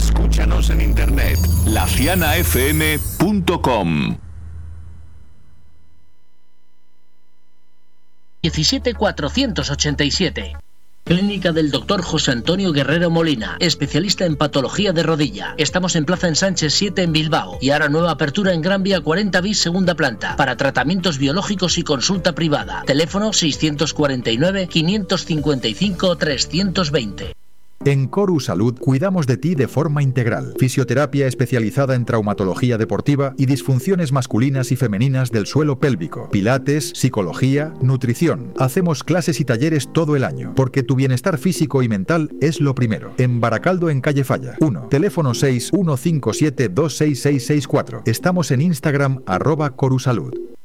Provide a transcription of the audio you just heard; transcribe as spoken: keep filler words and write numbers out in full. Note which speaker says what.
Speaker 1: Escúchanos en internet, la ciana f m punto com.
Speaker 2: diecisiete cuatrocientos ochenta y siete. Clínica del doctor José Antonio Guerrero Molina, especialista en patología de rodilla. Estamos en Plaza Ensanches siete en Bilbao y ahora nueva apertura en Gran Vía cuarenta bis, segunda planta, para tratamientos biológicos y consulta privada. Teléfono seiscientos cuarenta y nueve, quinientos cincuenta y cinco, trescientos veinte.
Speaker 3: En Coru Salud cuidamos de ti de forma integral. Fisioterapia especializada en traumatología deportiva y disfunciones masculinas y femeninas del suelo pélvico. Pilates, psicología, nutrición. Hacemos clases y talleres todo el año, porque tu bienestar físico y mental es lo primero. En Baracaldo, en calle Falla. uno. Teléfono seis uno cinco siete dos seis seis seis cuatro. Estamos en Instagram, arroba Corusalud.